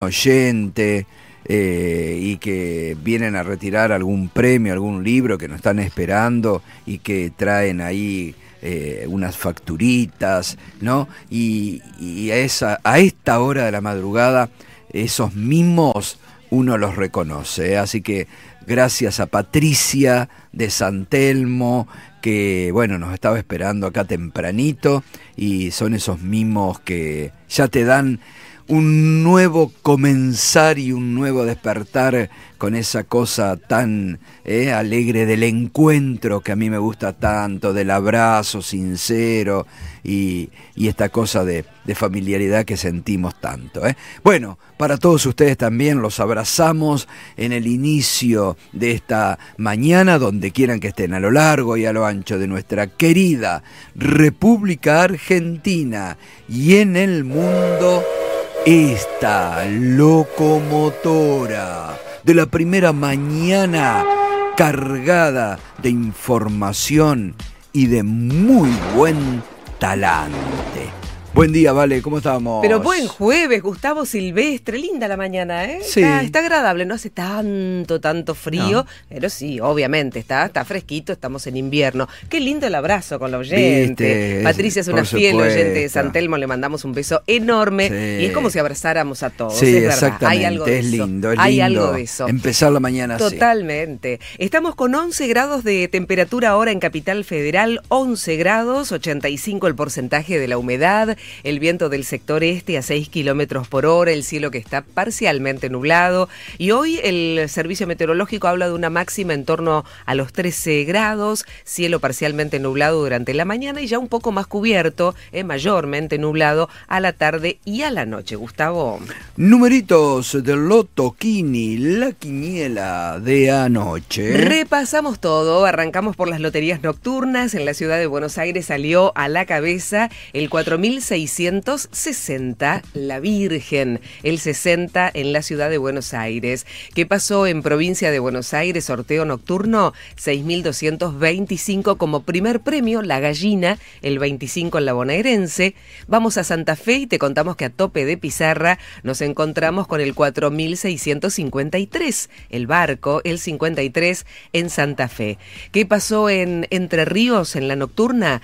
oyente y que vienen a retirar algún premio, algún libro que nos están esperando y que traen ahí unas facturitas, ¿no? Y a esta hora de la madrugada, esos mimos uno los reconoce, así que gracias a Patricia de San Telmo, que bueno, nos estaba esperando acá tempranito, y son esos mimos que ya te dan un nuevo comenzar y un nuevo despertar con esa cosa tan alegre del encuentro que a mí me gusta tanto, del abrazo sincero y esta cosa de familiaridad que sentimos tanto. Bueno, para todos ustedes también los abrazamos en el inicio de esta mañana, donde quieran que estén, a lo largo y a lo ancho de nuestra querida República Argentina y en el mundo. Esta locomotora de la primera mañana cargada de información y de muy buen talante. Buen día, Vale, ¿cómo estamos? Pero buen jueves, Gustavo Silvestre, linda la mañana, ¿eh? Sí. Está agradable, no hace tanto frío, No. pero sí, obviamente, está fresquito, estamos en invierno. Qué lindo el abrazo con la oyente. ¿Viste? Patricia es una Por fiel supuesto. oyente de San Telmo, le mandamos un beso enorme, Sí. y es como si abrazáramos a todos, Sí, es verdad. exactamente, Hay algo de es eso. lindo, es Hay lindo algo de eso. empezar la mañana así. Totalmente. Estamos con 11 grados de temperatura ahora en Capital Federal, 11 grados, 85 el porcentaje de la humedad, el viento del sector este a 6 kilómetros por hora, el cielo que está parcialmente nublado, y hoy el servicio meteorológico habla de una máxima en torno a los 13 grados, cielo parcialmente nublado durante la mañana y ya un poco más cubierto, mayormente nublado a la tarde y a la noche. Gustavo. Numeritos del Loto Kini, la quiniela de anoche. Repasamos todo, arrancamos por las loterías nocturnas. En la ciudad de Buenos Aires salió a la cabeza el 4660, la Virgen, el 60 en la ciudad de Buenos Aires. ¿Qué pasó en provincia de Buenos Aires? Sorteo nocturno, 6225 como primer premio, la Gallina, el 25 en la bonaerense. Vamos a Santa Fe y te contamos que a tope de pizarra nos encontramos con el 4653, el Barco, el 53 en Santa Fe. ¿Qué pasó en Entre Ríos en la nocturna?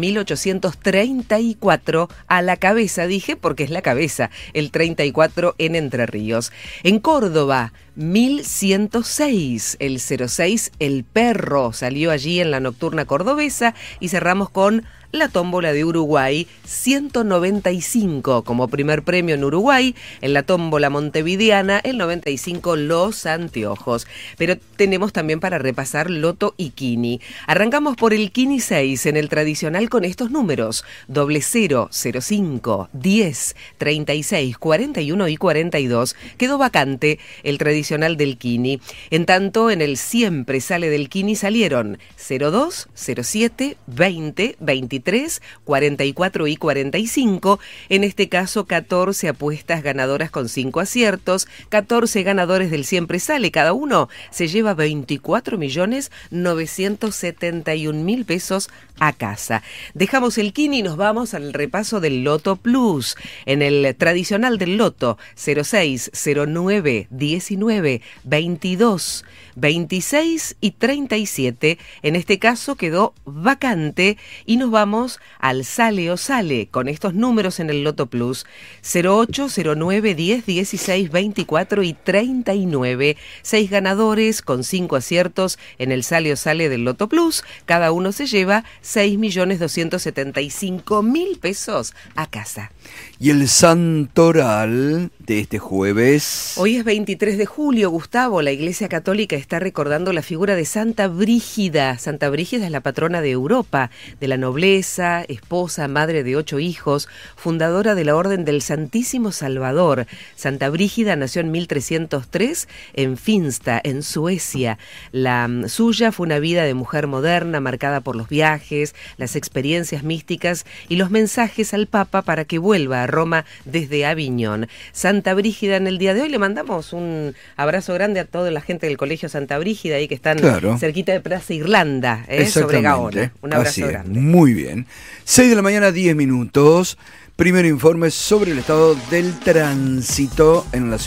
8834 a la cabeza, dije, porque es la cabeza, el 34 en Entre Ríos. En Córdoba, 1106, el 06, el Perro, salió allí en la nocturna cordobesa, y cerramos con la tómbola de Uruguay, 195 como primer premio en Uruguay. En la tómbola montevideana, el 95 los anteojos. Pero tenemos también para repasar Loto y Kini. Arrancamos por el Kini 6 en el tradicional con estos números: 00, 05, 10, 36, 41 y 42. Quedó vacante el tradicional del Kini. En tanto, en el siempre sale del Kini salieron 02, 07, 20, 23, 44 y 45. En este caso, 14 apuestas ganadoras con 5 aciertos, 14 ganadores del siempre sale. Cada uno se lleva 24.971.000 pesos a casa. Dejamos el Kini y nos vamos al repaso del Loto Plus. En el tradicional del Loto, 06, 09, 19, 22, 26 y 37. En este caso quedó vacante y nos vamos al Sale o Sale con estos números en el Loto Plus: 08, 09, 10, 16, 24 y 39. 6 ganadores con 5 aciertos en el Sale o Sale del Loto Plus. Cada uno se lleva 6.275.000 pesos a casa. Y el santoral de este jueves. Hoy es 23 de julio, Gustavo. La Iglesia Católica está recordando la figura de Santa Brígida. Santa Brígida es la patrona de Europa, de la nobleza, esposa, madre de 8 hijos, fundadora de la Orden del Santísimo Salvador. Santa Brígida nació en 1303 en Finsta, en Suecia. La suya fue una vida de mujer moderna, marcada por los viajes, las experiencias místicas y los mensajes al Papa para que vuelva a Roma desde Aviñón. Santa Brígida en el día de hoy. Le mandamos un abrazo grande a toda la gente del Colegio Santa Brígida ahí que están cerquita de Plaza Irlanda, sobre Gaona. Un abrazo grande. Muy bien. 6 de la mañana, 10 minutos. Primer informe sobre el estado del tránsito en la ciudad.